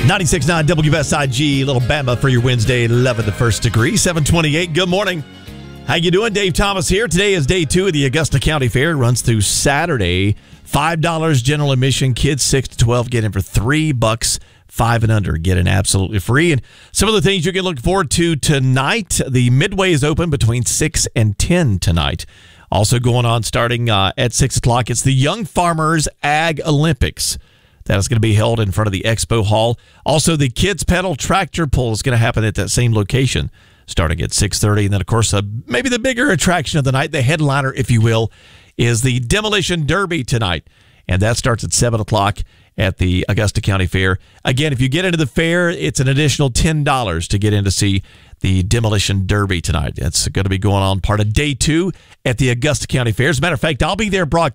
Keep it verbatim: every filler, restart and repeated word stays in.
ninety-six point nine W S I G, Little Bama for your Wednesday, loving the first degree, seven twenty-eight. Good morning. How you doing? Dave Thomas here. Today is day two of the Augusta County Fair. It runs through Saturday. five dollars general admission. Kids six to twelve get in for three bucks. Five and under get in absolutely free. And some of the things you can look forward to tonight. The Midway is open between six and ten tonight. Also going on starting uh, at six o'clock. It's the Young Farmers Ag Olympics. That is going to be held in front of the Expo Hall. Also, the Kids Pedal Tractor Pull is going to happen at that same location starting at six thirty. And then, of course, uh, maybe the bigger attraction of the night, the headliner, if you will, is the Demolition Derby tonight. And that starts at seven o'clock at the Augusta County Fair. Again, if you get into the fair, it's an additional ten dollars to get in to see the Demolition Derby tonight. It's going to be going on part of day two at the Augusta County Fair. As a matter of fact, I'll be there broadcasting.